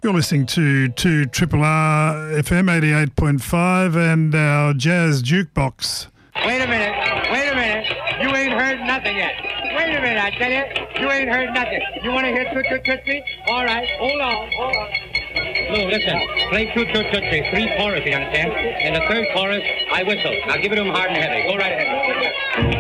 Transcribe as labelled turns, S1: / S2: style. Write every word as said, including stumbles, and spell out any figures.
S1: You're listening to to Triple R F M eighty-eight point five and our Jazz Jukebox.
S2: Wait a minute. Wait a minute. You ain't heard nothing yet. Wait a minute, I tell you. You ain't heard nothing. You want to hear Toot Toot Tootsie? All right. Hold on. Hold on. Lou, listen. Play Toot Toot Tootsie. Three choruses, you understand? In the third chorus, I whistle. Now give it to him hard and heavy. Go right ahead.